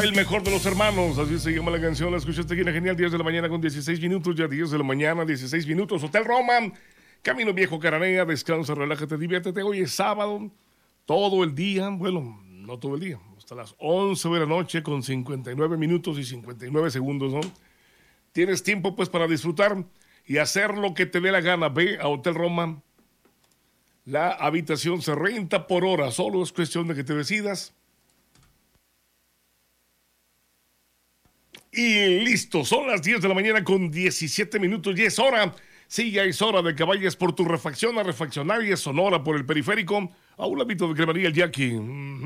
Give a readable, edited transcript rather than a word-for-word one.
El mejor de los hermanos, así se llama la canción. La escuchaste aquí en la Genial, 10 de la mañana con 16 minutos, ya 10 de la mañana, 16 minutos. Hotel Roma, Camino Viejo, Cananea, descansa, relájate, diviértete. Hoy es sábado, todo el día, bueno, no todo el día, hasta las 11 de la noche con 59 minutos y 59 segundos, ¿no? Tienes tiempo pues para disfrutar y hacer lo que te dé la gana. Ve a Hotel Roma, la habitación se renta por hora, solo es cuestión de que te decidas. Y listo, son las 10 de la mañana con 17 minutos y es hora, sí, ya es hora de que vayas por tu refacción a Refaccionaria Sonora por el periférico a un hábito de cremería el Jackie.